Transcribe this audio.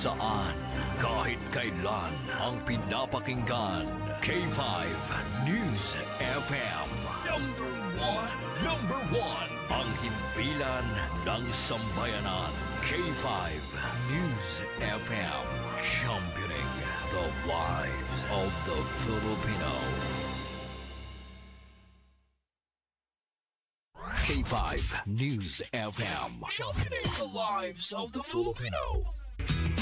saan, kahit kailan ang pinapakinggan. K5 News FM. Number one, ang himpilan ng sambayanan. K5 News FM. Championing the lives of the Filipino. K5 News FM. Championing the lives of the Filipino.